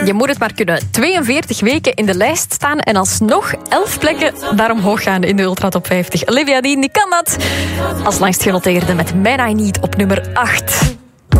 Je moet het maar kunnen. 42 weken in de lijst staan en alsnog 11 plekken daar omhoog gaan in de Ultra Top 50. Olivia Dean, die kan dat. Als langst genoteerde met Man I Need op nummer 8.